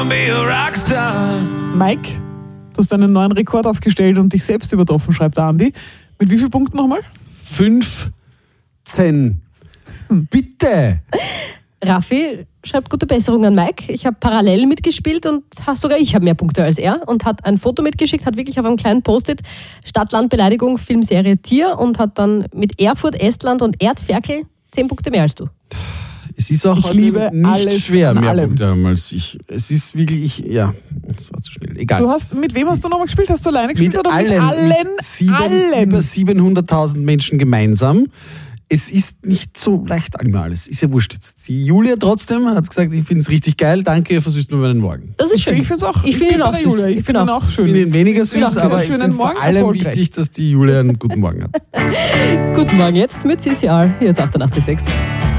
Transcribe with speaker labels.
Speaker 1: Mike, du hast einen neuen Rekord aufgestellt und dich selbst übertroffen, schreibt der Andi. Mit wie vielen Punkten nochmal?
Speaker 2: 15. Bitte!
Speaker 3: Raffi schreibt gute Besserung an Mike. Ich habe parallel mitgespielt und sogar ich habe mehr Punkte als er und hat ein Foto mitgeschickt, hat wirklich auf einem kleinen Post-it Stadt-Land-Beleidigung, Filmserie Tier und hat dann mit Erfurt, Estland und Erdferkel 10 Punkte mehr als du.
Speaker 2: Es ist auch
Speaker 1: Ich liebe
Speaker 2: nicht
Speaker 1: alles
Speaker 2: schwer,
Speaker 1: an
Speaker 2: mehr
Speaker 1: allem.
Speaker 2: Punkte haben als ich. Es ist wirklich, ja, das war zu schnell. Egal.
Speaker 1: Mit wem hast du nochmal gespielt? Hast du alleine gespielt
Speaker 2: mit
Speaker 1: oder
Speaker 2: allen,
Speaker 1: mit allen?
Speaker 2: über 700.000 Menschen gemeinsam. Es ist nicht so leicht einmal alles. Ist ja wurscht jetzt. Die Julia trotzdem hat gesagt, ich finde es richtig geil. Danke, ihr versüßt mir meinen Morgen.
Speaker 3: Das ist schön.
Speaker 1: Ich finde es auch.
Speaker 3: Ich finde ihn auch süß.
Speaker 1: Julia. Ich finde ihn auch schön.
Speaker 2: Ich finde ihn weniger süß,
Speaker 1: Ja,
Speaker 2: aber ich
Speaker 1: schönen
Speaker 2: finde vor
Speaker 1: Morgen
Speaker 2: allem
Speaker 1: erfolgreich.
Speaker 2: wichtig, dass die Julia einen guten Morgen hat.
Speaker 3: Guten Morgen jetzt mit CCR. Hier ist 88.6.